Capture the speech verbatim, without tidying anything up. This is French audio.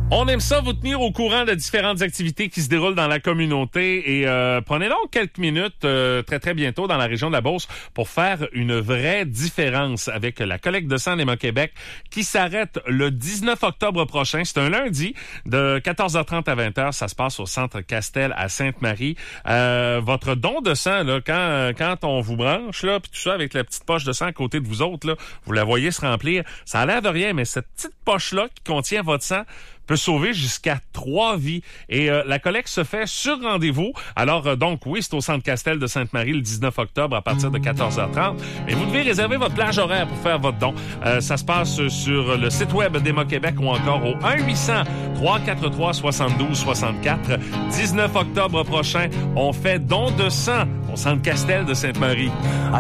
On aime ça vous tenir au courant de différentes activités qui se déroulent dans la communauté et euh, prenez donc quelques minutes euh, très très bientôt dans la région de la Beauce pour faire une vraie différence avec la collecte de sang d'Emma Québec qui s'arrête le dix-neuf octobre prochain. C'est un lundi de quatorze heures trente à vingt heures. Ça se passe au Centre Castel à Sainte-Marie. Euh, votre don de sang, là, quand quand on vous branche, là, puis tout ça avec la petite poche de sang à côté de vous autres, là, vous la voyez se remplir. Ça a l'air de rien, mais cette petite poche-là qui contient votre sang peut sauver jusqu'à trois vies. Et euh, la collecte se fait sur rendez-vous. Alors, euh, donc, oui, c'est au Centre Castel de Sainte-Marie le dix-neuf octobre à partir de quatorze heures trente. Mais vous devez réserver votre plage horaire pour faire votre don. Euh, ça se passe sur le site web d'Emma Québec ou encore au un huit cents trois cent quarante-trois soixante-douze soixante-quatre. dix-neuf octobre prochain, on fait don de sang au Centre Castel de Sainte-Marie.